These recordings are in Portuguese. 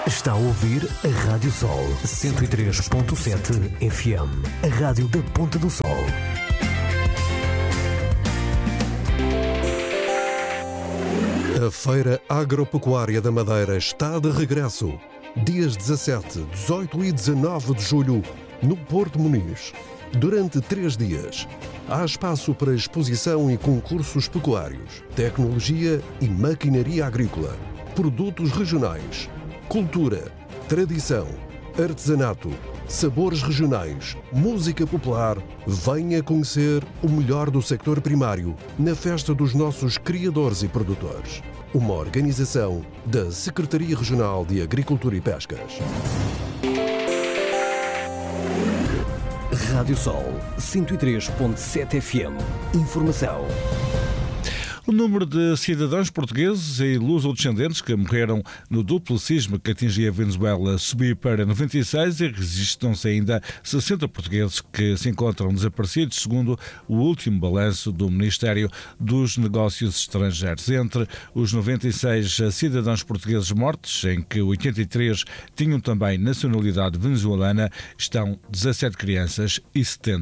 Está a ouvir a Rádio Sol 103.7 FM, a rádio da Ponta do Sol. A Feira Agropecuária da Madeira está de regresso. Dias 17, 18 e 19 de julho, no Porto Muniz. Durante 3 dias, há espaço para exposição e concursos pecuários, tecnologia e maquinaria agrícola, produtos regionais, cultura, tradição, artesanato, sabores regionais, música popular. Venha conhecer o melhor do sector primário na festa dos nossos criadores e produtores. Uma organização da Secretaria Regional de Agricultura e Pescas. Rádio Sol 103.7 FM. Informação. O número de cidadãos portugueses e luso-descendentes que morreram no duplo sismo que atingia a Venezuela subiu para 96 e registram-se ainda 60 portugueses que se encontram desaparecidos, segundo o último balanço do Ministério dos Negócios Estrangeiros. Entre os 96 cidadãos portugueses mortos, em que 83 tinham também nacionalidade venezuelana, estão 17 crianças e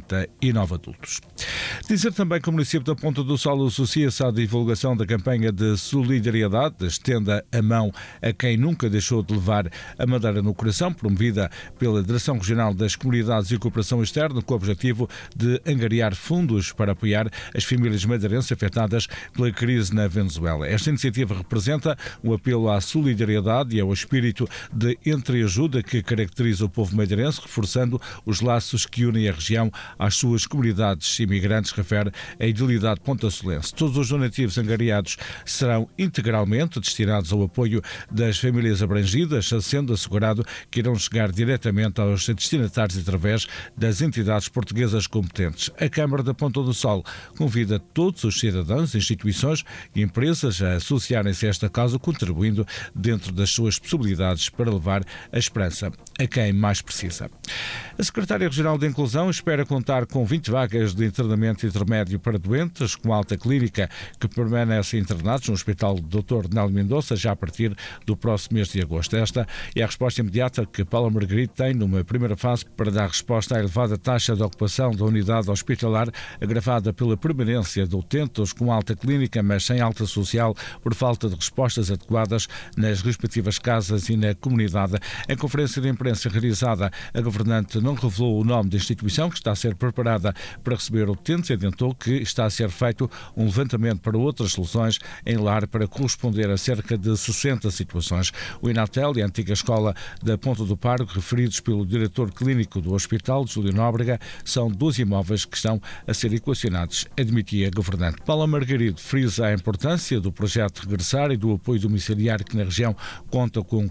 79 adultos. Dizer também que o município da Ponta do Sol associa-se à divulgação da campanha de solidariedade, estenda a mão a quem nunca deixou de levar a Madeira no coração, promovida pela Direção Regional das Comunidades e Cooperação Externa, com o objetivo de angariar fundos para apoiar as famílias madeirenses afetadas pela crise na Venezuela. Esta iniciativa representa um apelo à solidariedade e ao espírito de entreajuda que caracteriza o povo madeirense, reforçando os laços que unem a região às suas comunidades imigrantes, refere a Idilidade pontasolense. Todos os donativos angariados serão integralmente destinados ao apoio das famílias abrangidas, sendo assegurado que irão chegar diretamente aos destinatários através das entidades portuguesas competentes. A Câmara da Ponta do Sol convida todos os cidadãos, instituições e empresas a associarem-se a esta causa, contribuindo dentro das suas possibilidades para levar a esperança a quem mais precisa. A Secretária Regional de Inclusão espera contar com 20 vagas de internamento intermédio para doentes com alta clínica que permanecem internados no Hospital Dr. Nélio Mendonça já a partir do próximo mês de agosto. Esta é a resposta imediata que Paula Margaride tem numa primeira fase para dar resposta à elevada taxa de ocupação da unidade hospitalar, agravada pela permanência de utentes com alta clínica, mas sem alta social, por falta de respostas adequadas nas respectivas casas e na comunidade. Em conferência de imprensa realizada, a governante não revelou o nome da instituição que está a ser preparada para receber utentes e adiantou que está a ser feito um levantamento para outras soluções em lar para corresponder a cerca de 60 situações. O Inatel e a antiga escola da Ponta do Pargo, referidos pelo diretor clínico do hospital, Júlio Nóbrega, são 2 imóveis que estão a ser equacionados, admitia a governante. Paula Margaride frisa a importância do projeto Regressar e do apoio domiciliário que na região conta com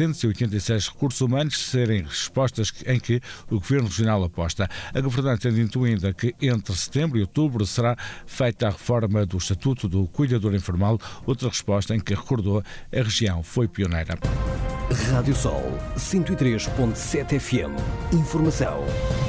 486 recursos humanos, serem respostas em que o Governo Regional aposta. A governante adiantou ainda que entre setembro e outubro será feita a reforma do Estatuto do Cuidador Informal, outra resposta em que recordou a região foi pioneira. Rádio Sol 103.7 FM. Informação.